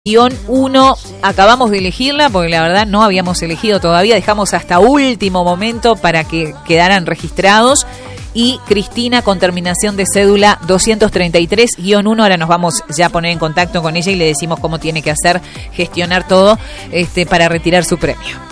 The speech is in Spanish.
-1, acabamos de elegirla porque la verdad no habíamos elegido todavía, dejamos hasta último momento para que quedaran registrados. Y Cristina con terminación de cédula 233-1, ahora nos vamos ya a poner en contacto con ella y le decimos cómo tiene que hacer, gestionar todo para retirar su premio.